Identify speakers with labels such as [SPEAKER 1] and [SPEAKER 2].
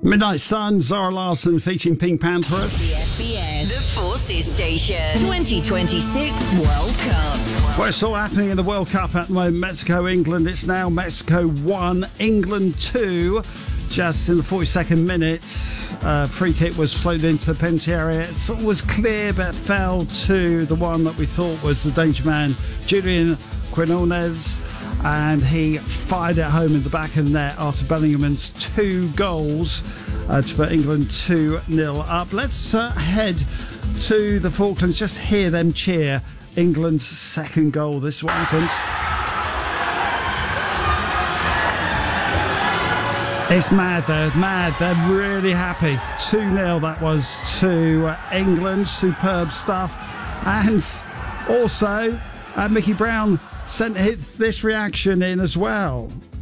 [SPEAKER 1] Midnight Sun, Zara Larsson featuring Pink Panthers.
[SPEAKER 2] The SBS, the Forces Station, 2026 World Cup.
[SPEAKER 1] Well, it's all happening in the World Cup at the moment. Mexico, England. It's now Mexico 1, England 2. Just in the 42nd minute, free kick was floated into the penalty area. It was clear, but fell to the one that we thought was the danger man, Julian Quinones. And he fired it home in the back of the net after Bellingham's 2 goals to put England 2-0 up. Let's head to the Falklands, just hear them cheer England's second goal. This is what happened. It's mad, they're really happy. 2-0 that was to England, superb stuff. And also Mickey Brown sent this reaction in as well.